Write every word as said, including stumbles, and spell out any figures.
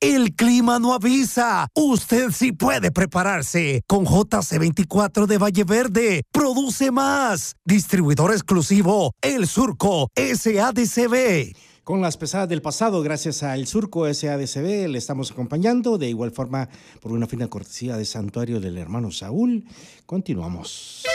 El clima no avisa. Usted sí puede prepararse. Con J C veinticuatro de Valle Verde, produce más. Distribuidor exclusivo, El Surco S A D C B. Con las pesadas del pasado, gracias a El Surco S A D C B, le estamos acompañando. De igual forma, por una fina cortesía de Santuario del Hermano Saúl. Continuamos.